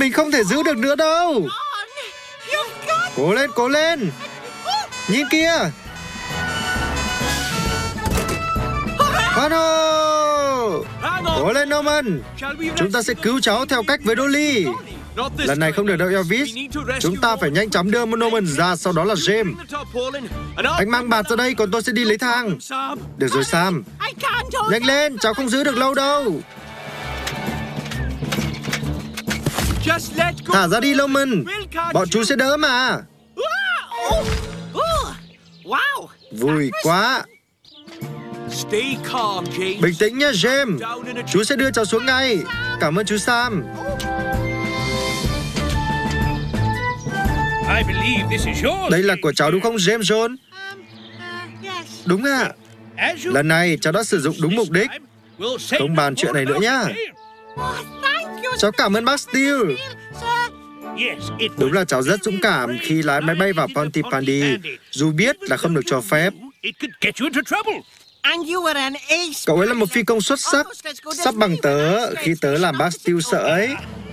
Mình không thể giữ được nữa đâu. Cố lên. Nhìn kia. Hono! Cố lên Norman. Chúng ta sẽ cứu cháu theo cách với Dolly. Lần này không được đâu Elvis. Chúng ta phải nhanh chóng đưa Norman ra, sau đó là James. Anh mang bạt ra đây, còn tôi sẽ đi lấy thang. Được rồi Sam. Nhanh lên, cháu không giữ được lâu đâu. Thả ra đi Norman. Bọn chú sẽ đỡ mà. Vui quá. Bình tĩnh nhé James. Chú sẽ đưa cháu xuống ngay. Cảm ơn chú Sam. Đây là của cháu đúng không James John? Đúng ạ. Lần này cháu đã sử dụng đúng mục đích. Không bàn chuyện này nữa nhá. Cháu cảm ơn bác Steele. Đúng là cháu rất dũng cảm khi lái máy bay vào Pontypandy, dù biết là không được cho phép. Cậu ấy là một phi công xuất sắc, sắp bằng tớ khi tớ làm bác Steele sợ ấy.